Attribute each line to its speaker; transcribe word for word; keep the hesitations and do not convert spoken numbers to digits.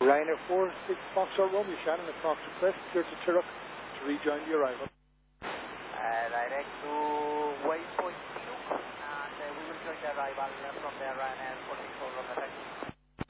Speaker 1: Ryanair four six Foxtrot Romeo Shannon across to Crest, clear to Tirrock to rejoin the arrival.
Speaker 2: Uh, direct to waypoint two, and uh, we will join the arrival from the Ryanair four six four Romeo.